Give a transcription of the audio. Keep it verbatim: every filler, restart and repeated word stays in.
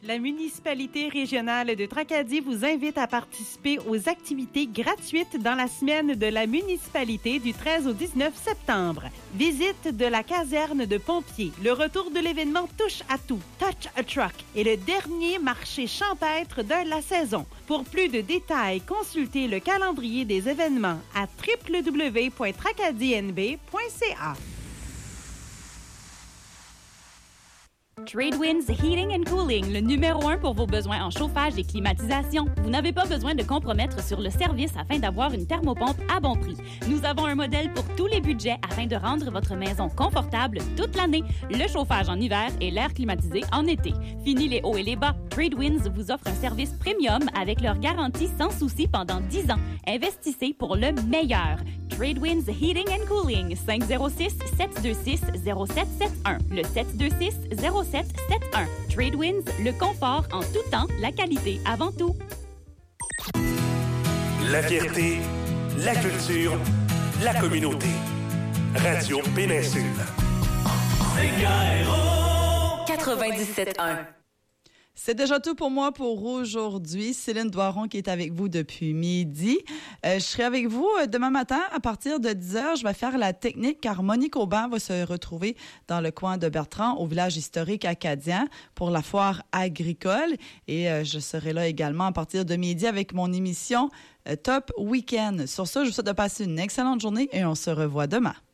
La municipalité régionale de Tracadie vous invite à participer aux activités gratuites dans la semaine de la municipalité du treize au dix-neuf septembre. Visite de la caserne de pompiers, le retour de l'événement Touche à tout, Touch a Truck, et le dernier marché champêtre de la saison. Pour plus de détails, consultez le calendrier des événements à w w w point tracadienb point c a. Tradewinds Heating and Cooling, le numéro un pour vos besoins en chauffage et climatisation. Vous n'avez pas besoin de compromettre sur le service afin d'avoir une thermopompe à bon prix. Nous avons un modèle pour tous les budgets afin de rendre votre maison confortable toute l'année. Le chauffage en hiver et l'air climatisé en été. Fini les hauts et les bas. Tradewinds vous offre un service premium avec leur garantie sans souci pendant dix ans. Investissez pour le meilleur. Tradewinds Heating and Cooling, cinq zéro six, sept deux six, zéro sept sept un. Le sept deux six, zéro sept sept un. Tradewinds, le confort en tout temps, la qualité avant tout. La fierté, la culture, la communauté. Radio Péninsule. quatre-vingt-dix-sept un. C'est déjà tout pour moi pour aujourd'hui. Céline Doiron qui est avec vous depuis midi. Euh, je serai avec vous demain matin à partir de dix heures. Je vais faire la technique car Monique Aubin va se retrouver dans le coin de Bertrand au village historique acadien pour la foire agricole. Et euh, je serai là également à partir de midi avec mon émission euh, Top Week-end. Sur ça, je vous souhaite de passer une excellente journée et on se revoit demain.